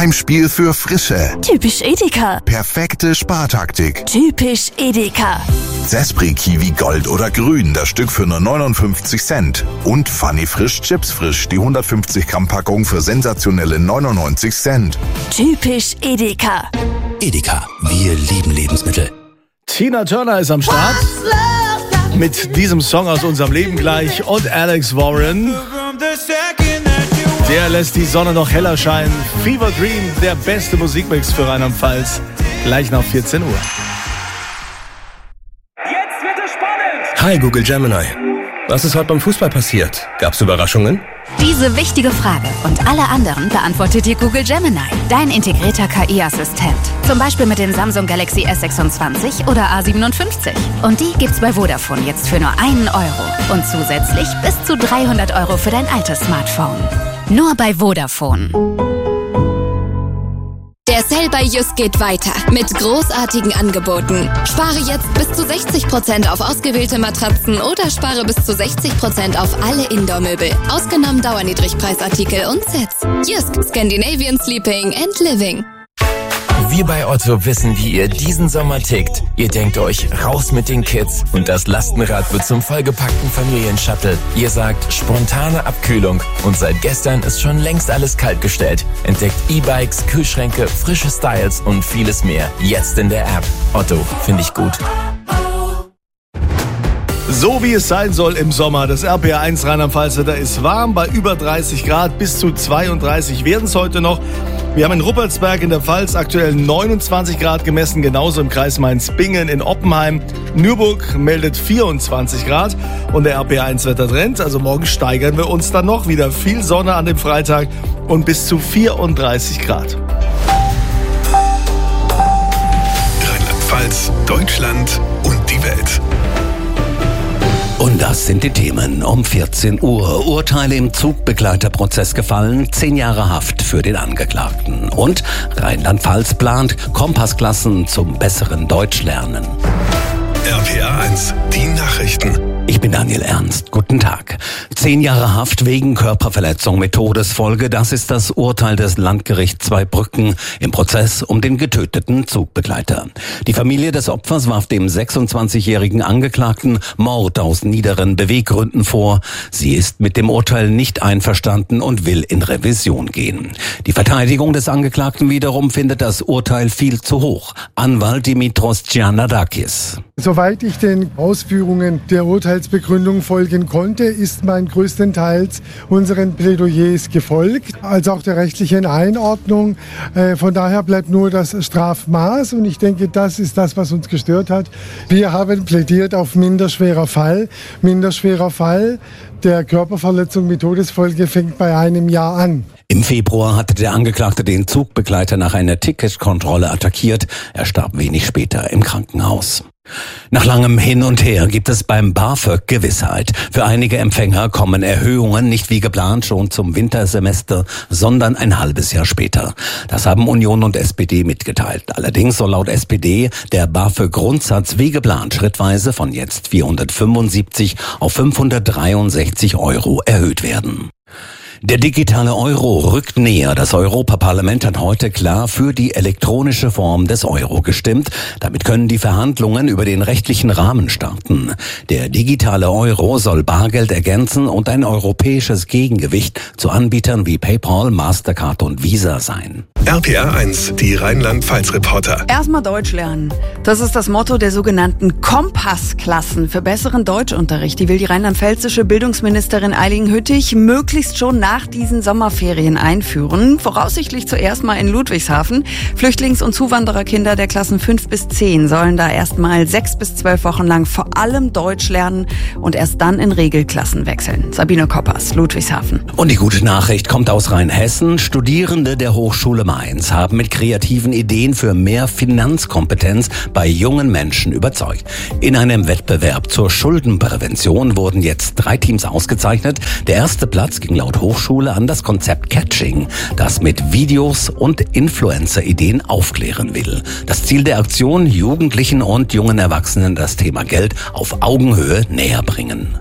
Heimspiel für Frische. Typisch Edeka. Perfekte Spartaktik. Typisch Edeka. Zespri Kiwi Gold oder Grün, das Stück für nur 59 Cent. Und Funny Frisch Chips Frisch, die 150 Gramm Packung für sensationelle 99 Cent. Typisch Edeka. Edeka, wir lieben Lebensmittel. Tina Turner ist am Start mit diesem Song aus unserem Leben gleich und Alex Warren. Der lässt die Sonne noch heller scheinen. Fever Dream, der beste Musikmix für Rheinland-Pfalz. Gleich nach 14 Uhr. Jetzt wird es spannend! Hi Google Gemini. Was ist heute beim Fußball passiert? Gab's Überraschungen? Diese wichtige Frage und alle anderen beantwortet dir Google Gemini, dein integrierter KI-Assistent. Zum Beispiel mit dem Samsung Galaxy S26 oder A57. Und die gibt's bei Vodafone jetzt für nur 1 Euro. Und zusätzlich bis zu 300 Euro für dein altes Smartphone. Nur bei Vodafone. Der Sale bei Jysk geht weiter mit großartigen Angeboten. Spare jetzt bis zu 60% auf ausgewählte Matratzen oder spare bis zu 60% auf alle Indoor-Möbel. Ausgenommen Dauerniedrigpreisartikel und Sets. Jysk, Scandinavian Sleeping and Living. Wir bei Otto wissen, wie ihr diesen Sommer tickt. Ihr denkt euch, raus mit den Kids und das Lastenrad wird zum vollgepackten Familienshuttle. Ihr sagt, spontane Abkühlung und seit gestern ist schon längst alles kaltgestellt. Entdeckt E-Bikes, Kühlschränke, frische Styles und vieles mehr. Jetzt in der App. Otto, finde ich gut. So wie es sein soll im Sommer. Das RPR1 Rheinland-Pfalz, da ist warm bei über 30 Grad. Bis zu 32 werden es heute noch. Wir haben in Ruppertsberg in der Pfalz aktuell 29 Grad gemessen, genauso im Kreis Mainz-Bingen in Oppenheim. Nürburg meldet 24 Grad und der RPR1 Wettertrend. Also morgen steigern wir uns dann noch. Wieder viel Sonne an dem Freitag und bis zu 34 Grad. Rheinland-Pfalz, Deutschland und die Welt. Und das sind die Themen um 14 Uhr. Urteile im Zugbegleiterprozess gefallen, 10 Jahre Haft für den Angeklagten. Und Rheinland-Pfalz plant Kompassklassen zum besseren Deutschlernen. RPR1, die Nachrichten. Ich bin Daniel Ernst. Guten Tag. 10 Jahre Haft wegen Körperverletzung mit Todesfolge. Das ist das Urteil des Landgerichts Zweibrücken im Prozess um den getöteten Zugbegleiter. Die Familie des Opfers warf dem 26-jährigen Angeklagten Mord aus niederen Beweggründen vor. Sie ist mit dem Urteil nicht einverstanden und will in Revision gehen. Die Verteidigung des Angeklagten wiederum findet das Urteil viel zu hoch. Anwalt Dimitros Giannadakis. Soweit ich den Ausführungen der Urteilsbegründung folgen konnte, ist man größtenteils unseren Plädoyers gefolgt, als auch der rechtlichen Einordnung. Von daher bleibt nur das Strafmaß und ich denke, das ist das, was uns gestört hat. Wir haben plädiert auf minderschwerer Fall. Minderschwerer Fall der Körperverletzung mit Todesfolge fängt bei 1 Jahr an. Im Februar hatte der Angeklagte den Zugbegleiter nach einer Ticketkontrolle attackiert. Er starb wenig später im Krankenhaus. Nach langem Hin und Her gibt es beim BAföG Gewissheit. Für einige Empfänger kommen Erhöhungen nicht wie geplant schon zum Wintersemester, sondern ein halbes Jahr später. Das haben Union und SPD mitgeteilt. Allerdings soll laut SPD der BAföG-Grundsatz wie geplant schrittweise von jetzt 475 auf 563 € erhöht werden. Der digitale Euro rückt näher. Das Europaparlament hat heute klar für die elektronische Form des Euro gestimmt. Damit können die Verhandlungen über den rechtlichen Rahmen starten. Der digitale Euro soll Bargeld ergänzen und ein europäisches Gegengewicht zu Anbietern wie PayPal, Mastercard und Visa sein. RPR1, die Rheinland-Pfalz-Reporter. Erstmal Deutsch lernen. Das ist das Motto der sogenannten Kompassklassen für besseren Deutschunterricht. Die will die rheinland-pfälzische Bildungsministerin Eileen Hüttich möglichst schon nach diesen Sommerferien einführen. Voraussichtlich zuerst mal in Ludwigshafen. Flüchtlings- und Zuwandererkinder der Klassen 5 bis 10 sollen da erstmal 6 bis 12 Wochen lang vor allem Deutsch lernen und erst dann in Regelklassen wechseln. Sabine Koppers, Ludwigshafen. Und die gute Nachricht kommt aus Rheinhessen. Studierende der Hochschule Mainz haben mit kreativen Ideen für mehr Finanzkompetenz bei jungen Menschen überzeugt. In einem Wettbewerb zur Schuldenprävention wurden jetzt 3 Teams ausgezeichnet. Der erste Platz ging laut Hochschule an das Konzept Catching, das mit Videos und Influencer-Ideen aufklären will. Das Ziel der Aktion, Jugendlichen und jungen Erwachsenen das Thema Geld auf Augenhöhe näher bringen.